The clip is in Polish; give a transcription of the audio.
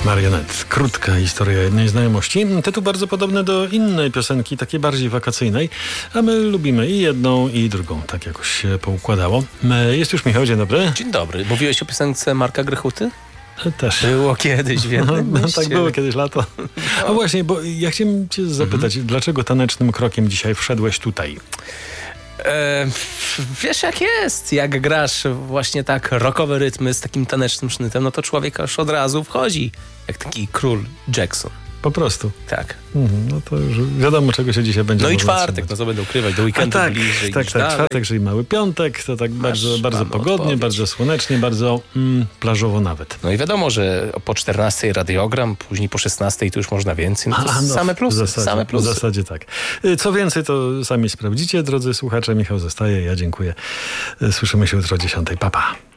Marionet. Krótka historia jednej znajomości. Tytuł bardzo podobny do innej piosenki, takiej bardziej wakacyjnej, a my lubimy i jedną, i drugą. Tak jakoś się poukładało. Jest już Michał, dzień dobry. Dzień dobry. Mówiłeś o piosence Marka Grechuty? Też. Było kiedyś w jednym mieście. Tak było kiedyś lato. A właśnie, bo ja chciałem cię zapytać, dlaczego tanecznym krokiem dzisiaj wszedłeś tutaj? Wiesz jak jest, jak grasz właśnie tak rockowe rytmy z takim tanecznym sznytem, no to człowiek aż od razu wchodzi, jak taki król Jackson. Po prostu. Tak. No to już wiadomo, czego się dzisiaj będzie. No i czwartek, no co będę ukrywać, do weekendu bliżej. Tak, czwartek, czyli mały piątek, to tak bardzo pogodnie, odpowiedź. bardzo słonecznie, bardzo plażowo nawet. No i wiadomo, że po 14 radiogram, później po 16 to już można więcej. No to same plusy, same plusy. W zasadzie tak. Co więcej, to sami sprawdzicie, drodzy słuchacze. Michał zostaje, ja dziękuję. Słyszymy się jutro o 10:00. Pa, pa.